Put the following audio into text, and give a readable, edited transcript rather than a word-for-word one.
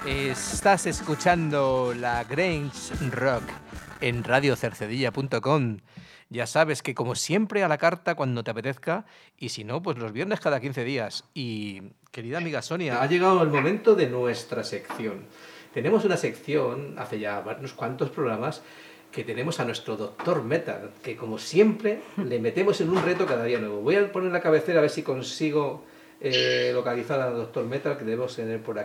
Estás escuchando la Grange Rock en radiocercedilla.com. Ya sabes que como siempre a la carta cuando te apetezca y si no, pues los viernes cada 15 días. Y querida amiga Sonia, ha llegado el momento de nuestra sección. Tenemos una sección, hace ya unos cuantos programas, que tenemos a nuestro Doctor Metal, que como siempre le metemos en un reto cada día nuevo. Voy a poner la cabecera a ver si consigo localizar al Doctor Metal, que debemos tener por aquí.